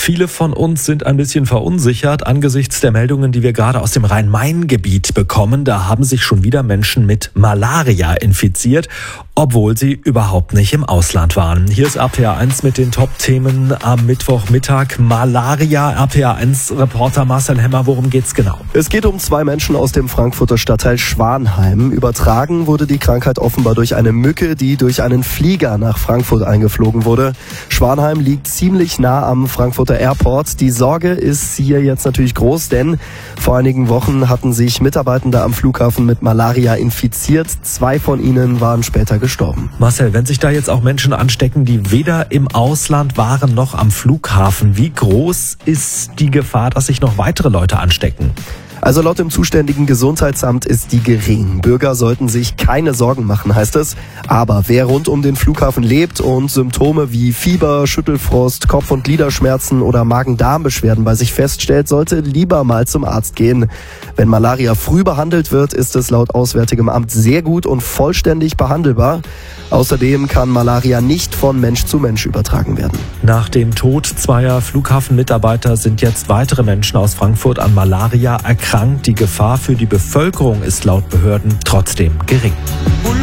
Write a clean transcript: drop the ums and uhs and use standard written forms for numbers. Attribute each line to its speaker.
Speaker 1: Viele von uns sind ein bisschen verunsichert angesichts der Meldungen, die wir gerade aus dem Rhein-Main-Gebiet bekommen. Da haben sich schon wieder Menschen mit Malaria infiziert, obwohl sie überhaupt nicht im Ausland waren. Hier ist RPA1 mit den Top-Themen am Mittwochmittag. Malaria, RPA1-Reporter Marcel Hemmer, worum geht's genau?
Speaker 2: Es geht um 2 Menschen aus dem Frankfurter Stadtteil Schwanheim. Übertragen wurde die Krankheit offenbar durch eine Mücke, die durch einen Flieger nach Frankfurt eingeflogen wurde. Schwanheim liegt ziemlich nah am Frankfurter Airport. Die Sorge ist hier jetzt natürlich groß, denn vor einigen Wochen hatten sich Mitarbeitende am Flughafen mit Malaria infiziert. 2 von ihnen waren später gestorben.
Speaker 1: Marcel, wenn sich da jetzt auch Menschen anstecken, die weder im Ausland waren noch am Flughafen, wie groß ist die Gefahr, dass sich noch weitere Leute anstecken?
Speaker 2: Also laut dem zuständigen Gesundheitsamt ist die gering. Bürger sollten sich keine Sorgen machen, heißt es. Aber wer rund um den Flughafen lebt und Symptome wie Fieber, Schüttelfrost, Kopf- und Gliederschmerzen oder Magen-Darm-Beschwerden bei sich feststellt, sollte lieber mal zum Arzt gehen. Wenn Malaria früh behandelt wird, ist es laut Auswärtigem Amt sehr gut und vollständig behandelbar. Außerdem kann Malaria nicht von Mensch zu Mensch übertragen werden.
Speaker 1: Nach dem Tod 2 Flughafenmitarbeiter sind jetzt weitere Menschen aus Frankfurt an Malaria erkrankt. Die Gefahr für die Bevölkerung ist laut Behörden trotzdem gering.